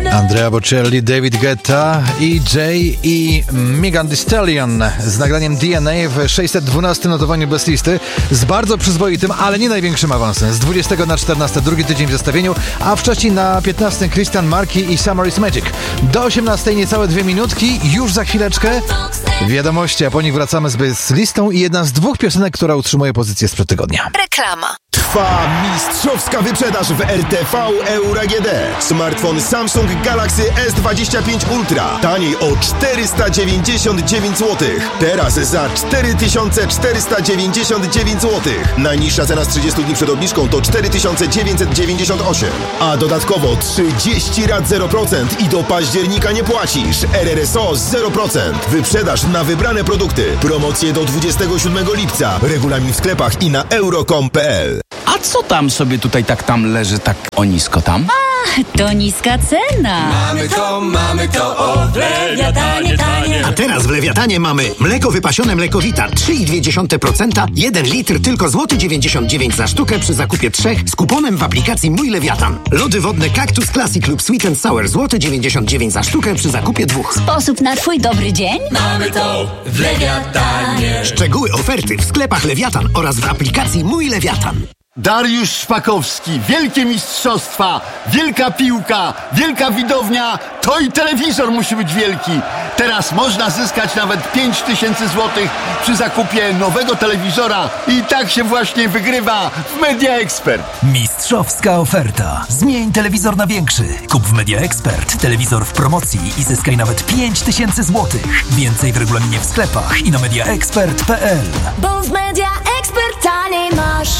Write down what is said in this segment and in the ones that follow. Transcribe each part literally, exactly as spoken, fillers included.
Andrea Bocelli, David Guetta, E J i Megan Thee Stallion z nagraniem D N A w sześćset dwunastym notowaniu bez listy z bardzo przyzwoitym, ale nie największym awansem. Z dwudziestego na czternasty, drugi tydzień w zestawieniu, a wcześniej na piętnastym Christian Marki i Summer is Magic. Do osiemnastej niecałe dwie minutki, już za chwileczkę wiadomości, a po nich wracamy z bez listą i jedna z dwóch piosenek, która utrzymuje pozycję sprzed tygodnia. Reklama. Trwa mistrzowska wyprzedaż w R T V Euro A G D. Smartfon Samsung Galaxy S dwadzieścia pięć Ultra. Taniej o czterysta dziewięćdziesiąt dziewięć złotych. Teraz za cztery tysiące czterysta dziewięćdziesiąt dziewięć złotych. Najniższa cena z trzydziestu dni przed obniżką to cztery tysiące dziewięćset dziewięćdziesiąt osiem. A dodatkowo trzydzieści rat zero procent i do października nie płacisz. R R S O zero procent. Wyprzedaż na wybrane produkty. Promocje do dwudziestego siódmego lipca. Regulamin w sklepach i na euro kropka com kropka p l. A co tam sobie tutaj tak tam leży tak o nisko tam? A, to niska cena. Mamy to, mamy to, o w Lewiatanie tanie. A teraz w Lewiatanie mamy mleko wypasione Mlekowita trzy i dwie dziesiąte procent, jeden litr tylko złoty dziewięćdziesiąt dziewięć za sztukę przy zakupie trzech z kuponem w aplikacji Mój Lewiatan. Lody wodne Cactus Classic lub Sweet and Sour złoty dziewięćdziesiąt dziewięć za sztukę przy zakupie dwóch. Sposób na twój dobry dzień? Mamy to w Lewiatanie. Szczegóły oferty w sklepach Lewiatan oraz w aplikacji Mój Lewiatan. Dariusz Szpakowski, wielkie mistrzostwa, wielka piłka, wielka widownia, to i telewizor musi być wielki. Teraz można zyskać nawet pięć tysięcy złotych przy zakupie nowego telewizora i tak się właśnie wygrywa w Media Expert. Mistrzowska oferta. Zmień telewizor na większy. Kup w Media Expert telewizor w promocji i zyskaj nawet pięć tysięcy złotych. Więcej w regulaminie w sklepach i na media expert kropka p l. Bo w Media Expert taniej masz.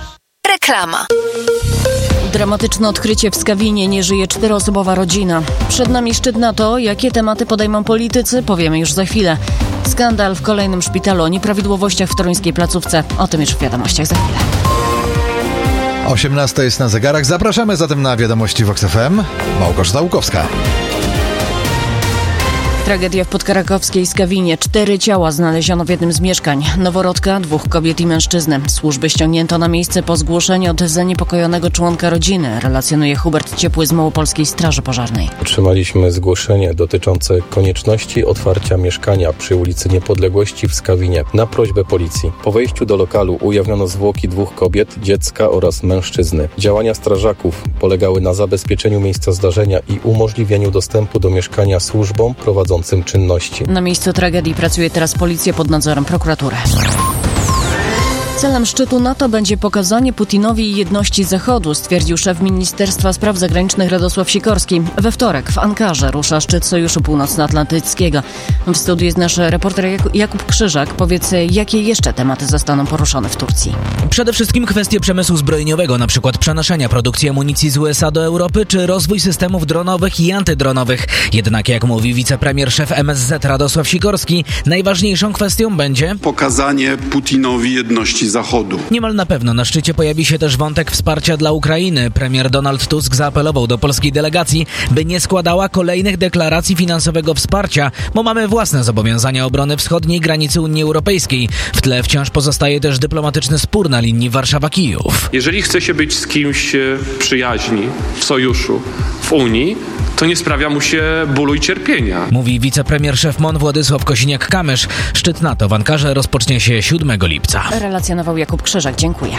Reklama. Dramatyczne odkrycie w Skawinie. Nie żyje czteroosobowa rodzina. Przed nami szczyt NATO. Jakie tematy podejmą politycy? Powiemy już za chwilę. Skandal w kolejnym szpitalu o nieprawidłowościach w toruńskiej placówce. O tym już w wiadomościach za chwilę. osiemnasta jest na zegarach. Zapraszamy zatem na wiadomości Vox F M. Małgorzata Łukowska. Tragedia w podkarakowskiej Skawinie. Cztery ciała znaleziono w jednym z mieszkań. Noworodka, dwóch kobiet i mężczyznę. Służby ściągnięto na miejsce po zgłoszeniu od zaniepokojonego członka rodziny, relacjonuje Hubert Ciepły z Małopolskiej Straży Pożarnej. Otrzymaliśmy zgłoszenie dotyczące konieczności otwarcia mieszkania przy ulicy Niepodległości w Skawinie na prośbę policji. Po wejściu do lokalu ujawniono zwłoki dwóch kobiet, dziecka oraz mężczyzny. Działania strażaków polegały na zabezpieczeniu miejsca zdarzenia i umożliwieniu dostępu do mieszkania służbom prowadzącym czynności. Na miejscu tragedii pracuje teraz policja pod nadzorem prokuratury. Celem szczytu NATO będzie pokazanie Putinowi jedności Zachodu, stwierdził szef Ministerstwa Spraw Zagranicznych Radosław Sikorski. We wtorek w Ankarze rusza szczyt Sojuszu Północnoatlantyckiego. W studiu jest nasz reporter Jakub Krzyżak. Powiedz, jakie jeszcze tematy zostaną poruszone w Turcji? Przede wszystkim kwestie przemysłu zbrojeniowego, na przykład przenoszenia produkcji amunicji z U S A do Europy, czy rozwój systemów dronowych i antydronowych. Jednak, jak mówi wicepremier szef M S Z Radosław Sikorski, najważniejszą kwestią będzie pokazanie Putinowi jedności Zachodu. Niemal na pewno na szczycie pojawi się też wątek wsparcia dla Ukrainy. Premier Donald Tusk zaapelował do polskiej delegacji, by nie składała kolejnych deklaracji finansowego wsparcia, bo mamy własne zobowiązania obrony wschodniej granicy Unii Europejskiej. W tle wciąż pozostaje też dyplomatyczny spór na linii Warszawa-Kijów. Jeżeli chce się być z kimś przyjaźni, w sojuszu, w Unii, to nie sprawia mu się bólu i cierpienia. Mówi wicepremier szef M O N Władysław Kosiniak-Kamysz. Szczyt NATO w Ankarze rozpocznie się siódmego lipca. Relacjonował Jakub Krzyżak. Dziękuję.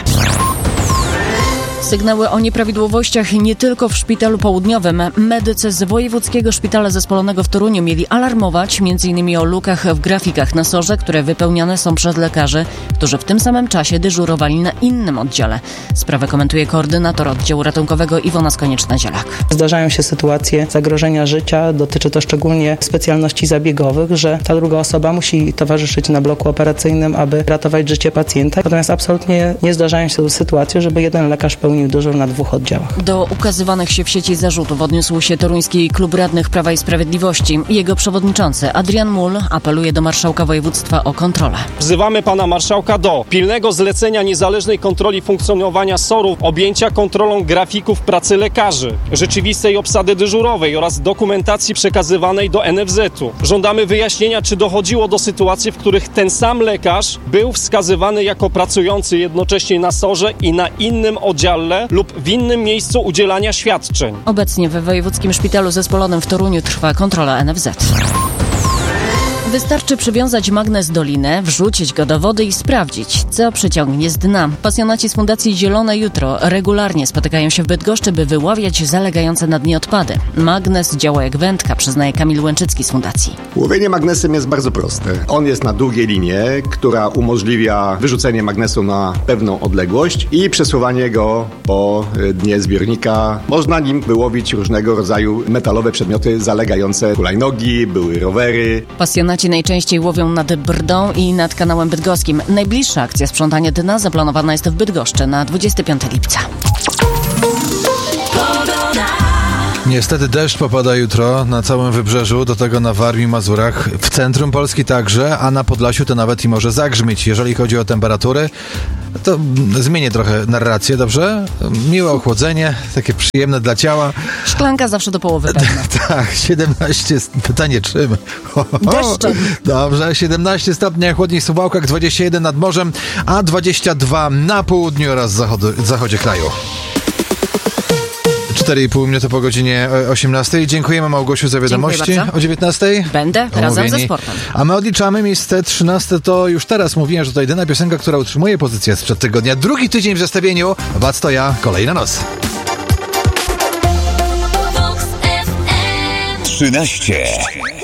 Sygnały o nieprawidłowościach nie tylko w Szpitalu Południowym. Medycy z Wojewódzkiego Szpitala Zespolonego w Toruniu mieli alarmować m.in. o lukach w grafikach na sorze, które wypełniane są przez lekarzy, którzy w tym samym czasie dyżurowali na innym oddziale. Sprawę komentuje koordynator oddziału ratunkowego Iwona Skonieczna-Zielak. Zdarzają się sytuacje zagrożenia życia, dotyczy to szczególnie specjalności zabiegowych, że ta druga osoba musi towarzyszyć na bloku operacyjnym, aby ratować życie pacjenta. Natomiast absolutnie nie zdarzają się sytuacje, żeby jeden lekarz pełnił dyżur na dwóch oddziałach. Do ukazywanych się w sieci zarzutów odniósł się Toruński Klub Radnych Prawa i Sprawiedliwości. Jego przewodniczący Adrian Mul apeluje do marszałka województwa o kontrolę. Wzywamy pana marszałka do pilnego zlecenia niezależnej kontroli funkcjonowania sorów, objęcia kontrolą grafików pracy lekarzy, rzeczywistej obsady dyżurowej oraz dokumentacji przekazywanej do N F Z u. Żądamy wyjaśnienia, czy dochodziło do sytuacji, w których ten sam lekarz był wskazywany jako pracujący jednocześnie na sorze i na innym oddziale Halle lub w innym miejscu udzielania świadczeń. Obecnie w Wojewódzkim Szpitalu Zespolonym w Toruniu trwa kontrola N F Z. Wystarczy przywiązać magnes do liny, wrzucić go do wody i sprawdzić, co przyciągnie z dna. Pasjonaci z Fundacji Zielone Jutro regularnie spotykają się w Bydgoszczy, by wyławiać zalegające na dnie odpady. Magnes działa jak wędka, przyznaje Kamil Łęczycki z Fundacji. Łowienie magnesem jest bardzo proste. On jest na długiej linie, która umożliwia wyrzucenie magnesu na pewną odległość i przesuwanie go po dnie zbiornika. Można nim wyłowić różnego rodzaju metalowe przedmioty zalegające, hulajnogi, były rowery. Pasjonaci najczęściej łowią nad Brdą i nad kanałem bydgoskim. Najbliższa akcja sprzątania dna zaplanowana jest w Bydgoszczy na dwudziestego piątego lipca. Niestety deszcz popada jutro na całym wybrzeżu, do tego na Warmii, Mazurach, w centrum Polski także, a na Podlasiu to nawet i może zagrzmieć. Jeżeli chodzi o temperatury, to zmienię trochę narrację, dobrze? Miłe ochłodzenie, takie przyjemne dla ciała. Szklanka zawsze do połowy pełna. Tak, siedemnaście, pytanie czym? Ho, ho. Deszczem. Dobrze, siedemnaście stopni, chłodniej w Suwałkach, dwadzieścia jeden nad morzem, a dwadzieścia dwa na południu oraz zachodu, zachodzie kraju. cztery i pół minuty po godzinie osiemnastej. Dziękujemy, Małgosiu, za wiadomości. O dziewiętnastej? Będę razem ze sportem. A my odliczamy miejsce trzynaste. To już teraz mówiłem, że to jedyna piosenka, która utrzymuje pozycję sprzed tygodnia. Drugi tydzień w zestawieniu. Wac to ja. Kolejna noc. trzynaście.